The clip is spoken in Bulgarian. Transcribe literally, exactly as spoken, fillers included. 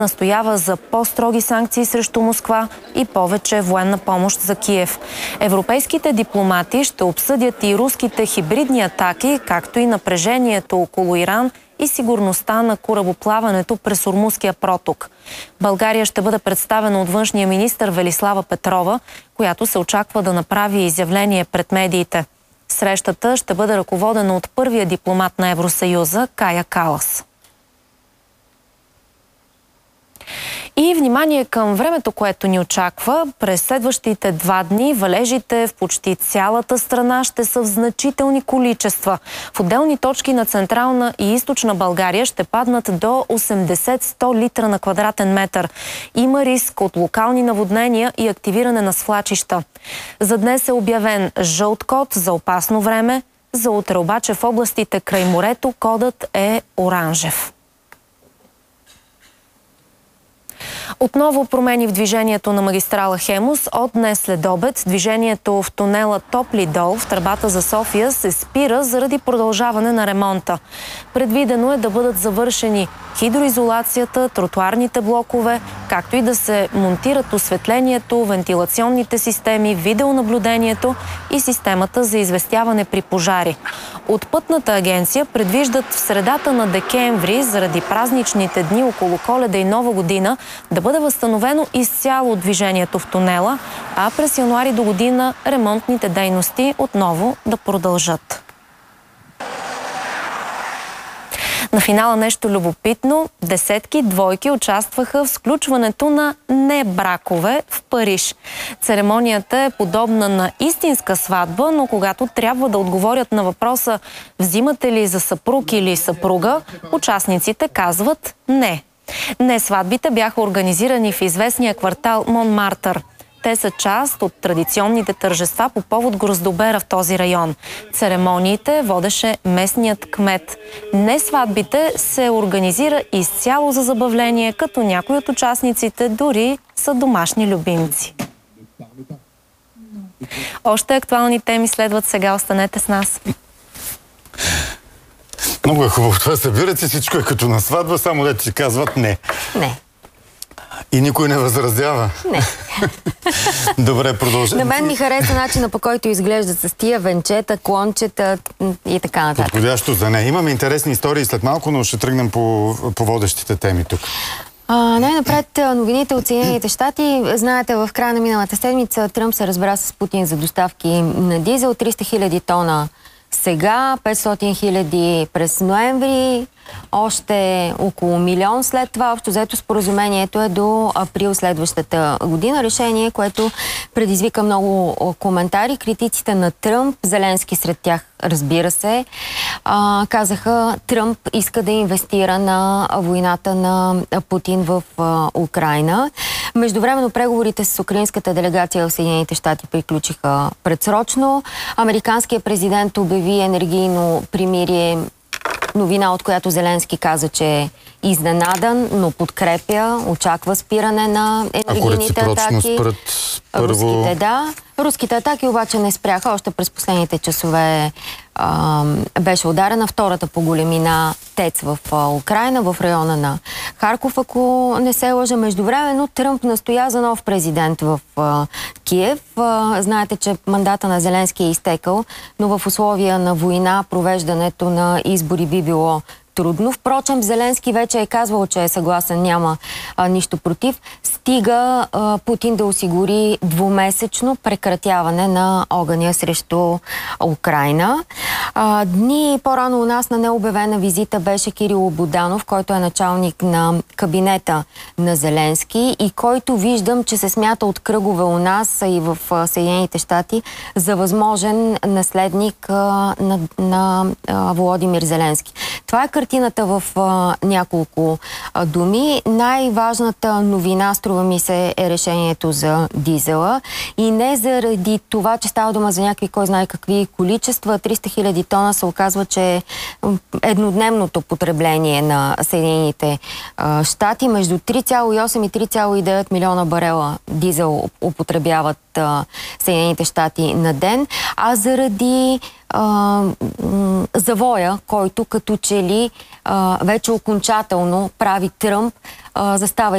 настоява за по-строги санкции срещу Москва и повече военна помощ за Киев. Европейските дипломати ще обсъдят и руските хибридни атаки, както и напрежението около Иран и сигурността на корабоплаването през Ормузския проток. България ще бъде представена от външния министър Велислава Петрова, която се очаква да направи изявление пред медиите. Срещата ще бъде ръководена от първия дипломат на Евросъюза Кая Калас. И внимание към времето, което ни очаква. През следващите два дни валежите в почти цялата страна ще са в значителни количества. В отделни точки на централна и източна България ще паднат до осемдесет до сто литра на квадратен метър. Има риск от локални наводнения и активиране на свлачища. За днес е обявен жълт код за опасно време. За утре обаче в областите край морето кодът е оранжев. Отново промени в движението на магистрала Хемус. От днес след обед движението в тунела Топли дол в тръбата за София се спира заради продължаване на ремонта. Предвидено е да бъдат завършени хидроизолацията, тротуарните блокове, както и да се монтират осветлението, вентилационните системи, видеонаблюдението и системата за известяване при пожари. От Пътната агенция предвиждат в средата на декември, заради празничните дни около Коледа и Нова година, да бъде възстановено изцяло движението в тунела, а през януари до година ремонтните дейности отново да продължат. На финала нещо любопитно. Десетки двойки участваха в сключването на небракове в Париж. Церемонията е подобна на истинска сватба, но когато трябва да отговорят на въпроса взимате ли за съпруг или съпруга, участниците казват не. Не сватбите бяха организирани в известния квартал Монмартър. Те са част от традиционните тържества по повод Гроздобера в този район. Церемониите водеше местният кмет. Не сватбите се организира изцяло за забавление, като някои от участниците дори са домашни любимци. Още актуални теми следват сега. Останете с нас. Много е хубаво това. Събират се, всичко е като на сватба, само да ти казват не. Не. И никой не възразява. Не. Добре, продължим. На мен ми хареса начина, по който изглеждат с тия венчета, клончета и така нататък. Подходящо за нея. Имаме интересни истории след малко, но ще тръгнем по, по водещите теми тук. Най-напред новините от Съединените щати. Знаете, в края на миналата седмица Тръмп се разбра с Путин за доставки на дизел. триста хиляди тона сега, петстотин хиляди през ноември, още около милион след това. Общо взето споразумението е до април следващата година. Решение, което предизвика много коментари. Критиците на Тръмп, Зеленски сред тях, разбира се, а, казаха, Тръмп иска да инвестира на войната на Путин в а, Украйна. Междувременно преговорите с украинската делегация в Съединените щати приключиха предсрочно. Американският президент обяви енергийно примирие, новина, от която Зеленски каза, че е изненадан, но подкрепя, очаква спиране на енергийните атаки. Спрат първо... Руските, да. Руските атаки обаче не спряха. Още през последните часове а, беше ударена втората по големина ТЕЦ в а, Украйна, в района на Харков, ако не се лъжа. Междувременно Тръмп настоя за нов президент в а, Киев. А, знаете, че мандата на Зеленски е изтекал, но в условия на война провеждането на избори би било трудно. Впрочем, Зеленски вече е казвал, че е съгласен, няма а, нищо против. Стига а, Путин да осигури двумесечно прекратяване на огъня срещу Украйна. А, дни по-рано у нас на необявена визита беше Кирил Боданов, който е началник на кабинета на Зеленски и който виждам, че се смята от кръгове у нас и в а, Съединените щати за възможен наследник а, на, на а, Володимир Зеленски. Това е картината в а, няколко а, думи. Най-важната новина, струва ми се, е решението за дизела. И не заради това, че става дума за някакви, кой знае какви количества. триста хиляди тона се оказва, че е еднодневното потребление на Съединените а, щати. Между три цяло и осем и три цяло и девет милиона барела дизел употребяват а, Съединените щати на ден. А заради а, завоя, който като че ли а, вече окончателно прави Тръмп, а, застава